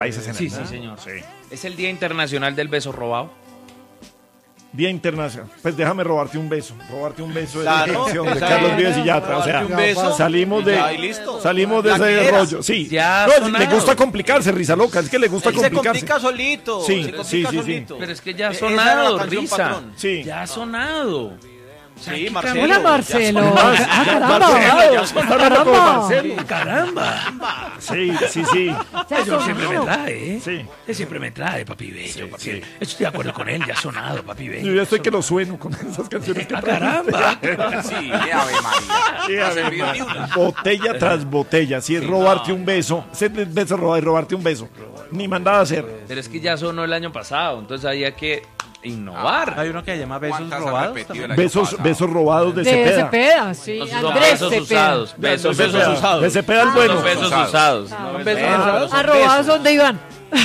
países en el Sí, mundo. señor. Sí. Es el Día Internacional del Beso Robado. Día Internacional. Pues déjame robarte un beso. Robarte un beso de la Claro, canción de claro. Carlos Vives y Yatra. O sea, Robarte un beso. salimos de, Ya, y listo. salimos de La ese que eras. rollo. Sí. Ya No, sonado. le gusta complicarse, risa loca. Es que le gusta Él se complicarse. complica solito. Sí, se complica sí, sí, solito. Pero es que ya ha Esa era la sonado, canción risa. patrón. Sí. Ya ha sonado. Sí, ¿qué Marcelo. Hola, Marcelo. Más, Ah, ya, caramba. Marcelo, ya está hablando como Caramba. Marcelo. ¡Caramba! Sí, sí, sí. Ya Yo siempre me sonado. trae, ¿eh? Sí. Él siempre me trae, papi bello. Papi. sí. Estoy de acuerdo con él, ya ha sonado, papi Yo bello. ya estoy que lo sueno con esas canciones que ¡Ah, trae. caramba! Sí, qué Ave María. Sí, No a ha ver, servido ni una. botella tras botella. Si es robarte un beso, si es beso robar y robarte un beso, ni mandada a hacer. Pero es que ya sonó el año pasado, entonces había que innovar. Hay uno que se llama Besos ¿Cuántas han Robados. repetido el año Besos, pasado? besos robados de De Cepeda. Cepeda, sí. Entonces son Andrés besos Cepeda. usados. Besos usados. De Cepeda el bueno. Son besos usados. Son besos usados. Arrobados son de Iván.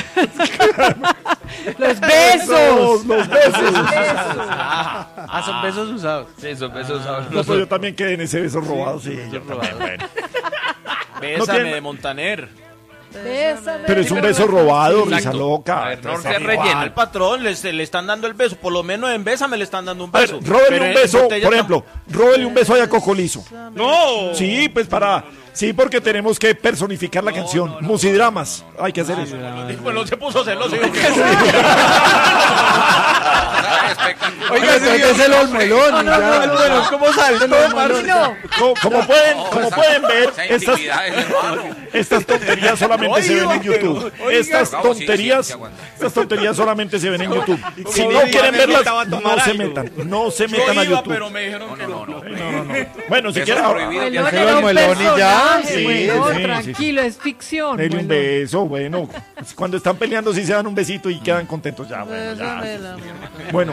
Los besos. Los besos. Ah, son besos usados. Sí, son besos usados. No, pero yo también quedé en ese beso robado, sí. yo también, bueno. Bésame tiene- de Montaner. Bésame. Pero es un beso robado, risa Exacto. loca. A ver, no Entonces, se rellena. Al patrón le están dando el beso. Por lo menos en Bésame le están dando un a ver, beso. róbele Pero un en beso, botella por no. ejemplo, róbele un beso a Cocolizo. ¡No! Sí, pues sí, porque tenemos que personificar la canción. Musidramas, hay que hacer eso. Bueno, se puso celoso. Dijo que Espectacular. Oiga, suélteselo al melón. y ya. bueno, ¿cómo saltó, No, Como pueden ver, Esa intimidad es hermano. estas tonterías solamente se ven en YouTube. Estas Bravo, sí, tonterías, sí, aguanta. estas tonterías solamente se ven en YouTube. Si como no dijo, quieren me verlas, invitaba a tomar no se algo. metan, no se yo metan a iba, YouTube. pero me dijeron que no. Bueno, si Eso quieren es prohibido. Melón Ya se era lo un melón y ya. personaje, Sí, bueno, sí, sí, tranquilo, es ficción. Dele un Melón. beso, bueno. Cuando están peleando sí se dan un besito y quedan contentos ya, bueno, ya. Bueno,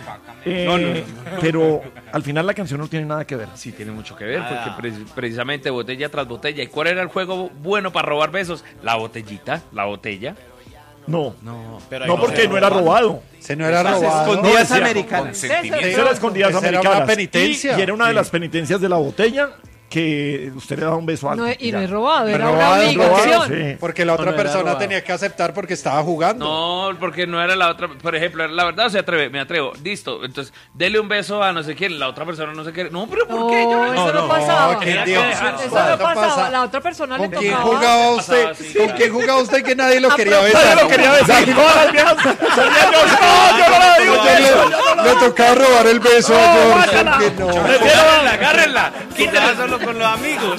pero al final la canción no tiene nada que ver. Sí, tiene mucho que ver, porque precisamente botella tras botella. ¿Y cuál era el juego bueno para robar besos? La botellita, la botella. No, Pero ahí no porque se no era roba. robado. Se no era Las robado. escondidas No, decía, americanas. Consentimiento. Eso era escondidas Esa era americanas. una penitencia. Y era una de las penitencias de la botella que usted le daba un beso a No, alguien. y no ya. es robado, era Pero una robado, obligación. Sí. Porque la otra No era persona robado. tenía que aceptar porque estaba jugando. No, porque no era la otra. Por ejemplo, la verdad me atrevo. Listo, entonces, dele un beso a no sé quién, la otra persona no sé qué. No, pero ¿por qué? Yo No, eso no pasaba. ¿quién Era dijo? que dejar- Eso Eso no pasaba. pasa. La otra persona le ¿Con quién tocaba. jugaba usted? pasaba, sí, ¿Con claro. quién jugaba usted que nadie lo quería Nadie besar? lo quería besar. Todas las viejas salían yo, no, yo no la digo. Le tocaba robar el beso a George. guácala. que no. Agárrenla, agárrenla. Quítela solo con los amigos.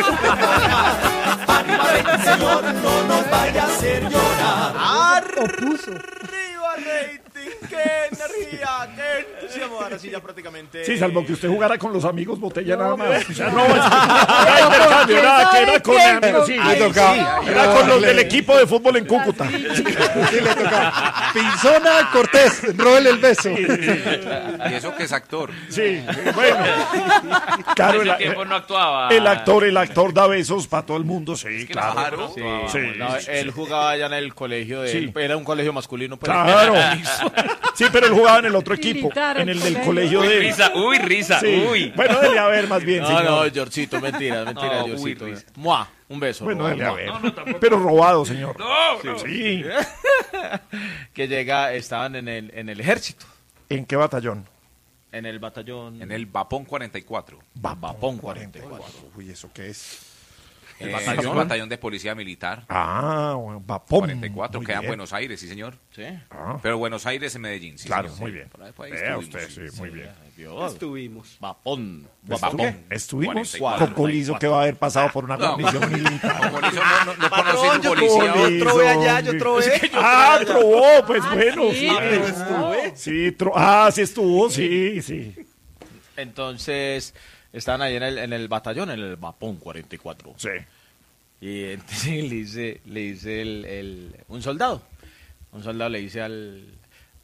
Señor, no nos vaya a hacer llorar. Arriba, rating, qué energía, qué entusiasmo. Ahora sí, ya prácticamente. Sí, salvo que usted jugara con los amigos botella nada más. O sea, no, Pero intercambio, ¿quién nada, que sabe era con quién? amigos, sí. Le tocaba. Era con los del equipo de fútbol en Cúcuta. Sí, le tocaba. Pinzona Cortés, róbele el beso. Y eso que es actor. Sí, bueno. Claro, En ese tiempo no actuaba. el actor da besos para todo el mundo, sí, claro. Claro. Sí, No, sí, él jugaba allá en el colegio de Sí. él. Era un colegio masculino. Pero Claro. Sí, pero él jugaba en el otro equipo, Militar, en el del colegio. colegio Uy, de él. risa, uy, risa, Sí. uy. Bueno, dele a ver más bien, No, señor. no, Georgito, mentira, No, Georgito. uy, risa. Mua, un beso. Bueno, Mua, dele a mua. ver. no, tampoco. Pero robado, señor. No, no. Sí. Que estaban en el ejército, ¿En qué batallón? en el batallón. En el Vapón 44. Vapón 44. Uy, ¿eso qué es? El batallón de policía militar. Ah, bueno, Vapón. 44, Muy queda en bien. Buenos Aires, sí, señor. Sí. Ah, Pero Buenos Aires en Medellín, sí. claro, señor. muy bien. Por ahí Vea estuvimos, usted, sí, muy bien. Estuvimos. Vapón. Estuvimos 44. Cocolizo que va a haber pasado por una condición militar. Como hizo, no conocí Patrón, un yo policía. Cocolizo. trobé allá, yo trobé. Ah, probó, pues bueno. sí, Sí, sí estuvo, sí, sí. Entonces, estaban ahí en el batallón, en el Vapón 44. Sí. Y entonces le dice un soldado le dice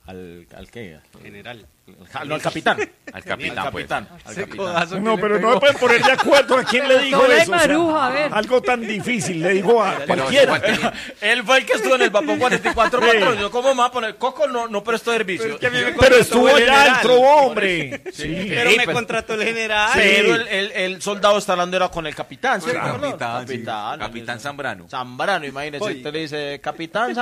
¿Al qué? General. No, al capitán. Al capitán, Al pues. capitán. Al capitán. No, pero no me pueden poner de acuerdo a quién le dijo Doctora eso. o sea, Maruja, a ver. algo tan difícil le dijo a Pero cualquiera. igual tenía- Él fue el que estuvo en el Vapor 44 patrón. Yo, ¿cómo me va a poner? Coco no prestó servicio. Pero estuvo allá, entró, hombre. Sí. Pero Sí, me pues. contrató el general. Pero el soldado está hablando era con el capitán. ¿Sí? Capitán, sí. Capitán. Capitán Zambrano. Zambrano, imagínese. Oye. Usted le dice, capitán